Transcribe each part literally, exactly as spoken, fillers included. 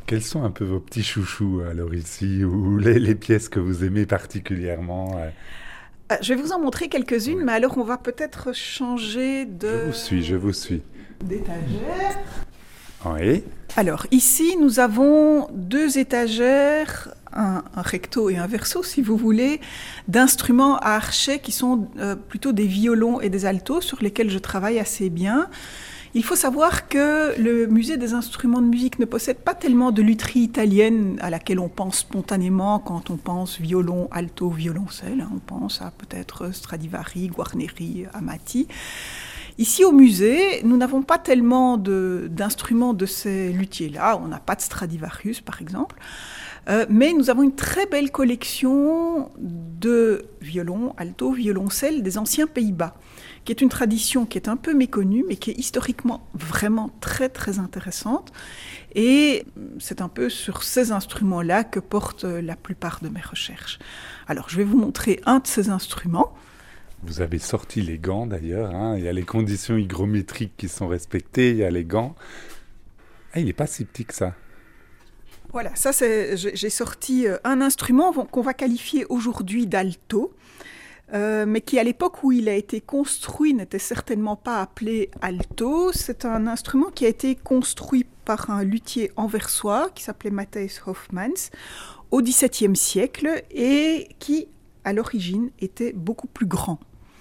Quels sont un peu vos petits chouchous alors ici, ou les, les pièces que vous aimez particulièrement euh Euh, Je vais vous en montrer quelques-unes, Oui. mais alors on va peut-être changer Je de vous suis, je vous suis. d'étagère. Oui, Alors ici, nous avons deux étagères, un, un recto et un verso, si vous voulez, d'instruments à archet qui sont euh, plutôt des violons et des altos sur lesquels je travaille assez bien. Il faut savoir que le musée des instruments de musique ne possède pas tellement de lutherie italienne à laquelle on pense spontanément quand on pense violon, alto, violoncelle. On pense à peut-être Stradivari, Guarneri, Amati. Ici au musée, nous n'avons pas tellement de, d'instruments de ces luthiers-là. On n'a pas de Stradivarius, par exemple. Euh, mais nous avons une très belle collection de violons, alto, violoncelles des anciens Pays-Bas, qui est une tradition qui est un peu méconnue, mais qui est historiquement vraiment très très intéressante. Et c'est un peu sur ces instruments-là que portent la plupart de mes recherches. Alors, je vais vous montrer un de ces instruments. vous avez sorti les gants d'ailleurs, hein. Il y a les conditions hygrométriques qui sont respectées, il y a les gants. Ah, il n'est pas si petit que ça. Voilà, ça c'est, j'ai sorti un instrument qu'on va qualifier aujourd'hui d'alto, euh, mais qui à l'époque où il a été construit n'était certainement pas appelé alto. C'est un instrument qui a été construit par un luthier anversois qui s'appelait Matthäus Hofmanns au dix-septième siècle et qui à l'origine était beaucoup plus grand.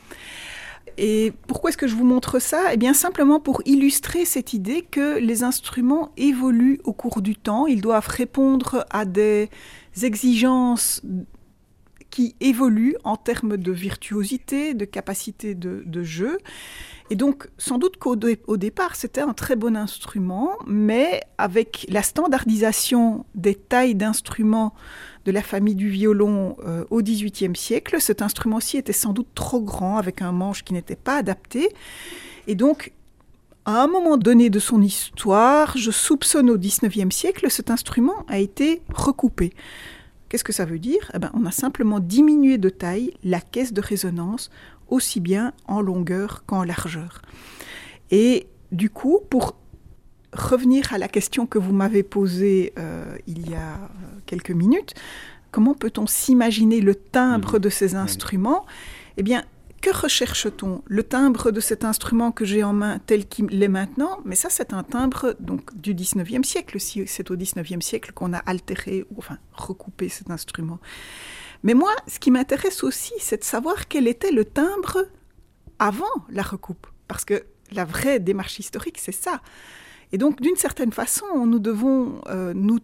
Et pourquoi est-ce que je vous montre ça ? Eh bien, simplement pour illustrer cette idée que les instruments évoluent au cours du temps. Ils doivent répondre à des exigences qui évoluent en termes de virtuosité, de capacité de, de jeu. Et donc, sans doute qu'au dé- au départ, c'était un très bon instrument, mais avec la standardisation des tailles d'instruments de la famille du violon euh, au dix-huitième siècle, cet instrument-ci était sans doute trop grand, avec un manche qui n'était pas adapté. Et donc, à un moment donné de son histoire, je soupçonne au dix-neuvième siècle, cet instrument a été recoupé. Qu'est-ce que ça veut dire ? Eh ben, on a simplement diminué de taille la caisse de résonance, aussi bien en longueur qu'en largeur. Et du coup, pour revenir à la question que vous m'avez posée euh, il y a euh, quelques minutes, comment peut-on s'imaginer le timbre Mmh. de ces instruments ? Eh bien, que recherche-t-on ? Le timbre de cet instrument que j'ai en main tel qu'il est maintenant, mais ça c'est un timbre donc, du dix-neuvième siècle, si c'est au dix-neuvième siècle qu'on a altéré, ou enfin recoupé cet instrument. Mais moi, ce qui m'intéresse aussi, c'est de savoir quel était le timbre avant la recoupe. Parce que la vraie démarche historique, c'est ça. Et donc, d'une certaine façon, nous devons euh, nous